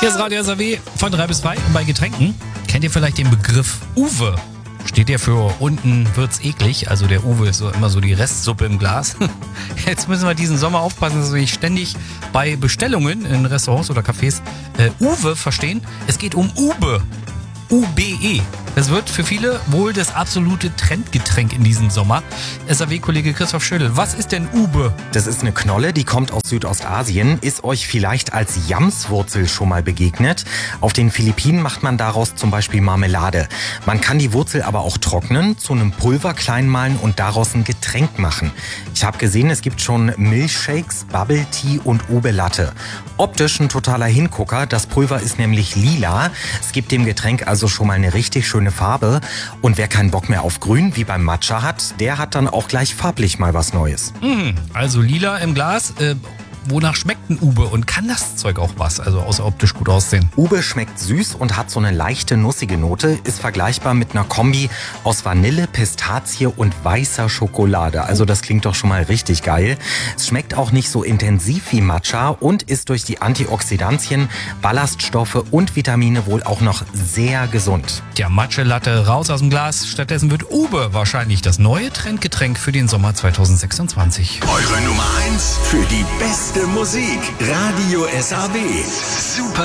Hier ist Radio SAW von 3 bis 2 und bei Getränken kennt ihr vielleicht den Begriff Uwe. Steht ja für unten wird's eklig, also der Uwe ist so immer so die Restsuppe im Glas. Jetzt müssen wir diesen Sommer aufpassen, dass wir nicht ständig bei Bestellungen in Restaurants oder Cafés Uwe verstehen. Es geht um Ube. UBE. Das wird für viele wohl das absolute Trendgetränk in diesem Sommer. SAW-Kollege Christoph Schödel, was ist denn Ube? Das ist eine Knolle, die kommt aus Südostasien. Ist euch vielleicht als Jamswurzel schon mal begegnet? Auf den Philippinen macht man daraus zum Beispiel Marmelade. Man kann die Wurzel aber auch trocknen, zu einem Pulver klein mahlen und daraus ein Getränk machen. Ich habe gesehen, es gibt schon Milchshakes, Bubble Tea und Ube Latte. Optisch ein totaler Hingucker. Das Pulver ist nämlich lila. Es gibt dem Getränk also schon mal eine richtig schöne Farbe. Und wer keinen Bock mehr auf Grün wie beim Matcha hat, der hat dann auch gleich farblich mal was Neues. Also lila im Glas. Wonach schmeckt ein Ube und kann das Zeug auch was? Also außer optisch gut aussehen. Ube schmeckt süß und hat so eine leichte nussige Note. Ist vergleichbar mit einer Kombi aus Vanille, Pistazie und weißer Schokolade. Also das klingt doch schon mal richtig geil. Es schmeckt auch nicht so intensiv wie Matcha und ist durch die Antioxidantien, Ballaststoffe und Vitamine wohl auch noch sehr gesund. Tja, Matcha-Latte raus aus dem Glas. Stattdessen wird Ube wahrscheinlich das neue Trendgetränk für den Sommer 2026. Eure Nummer 1 für die beste Musik. Radio SAW. Super.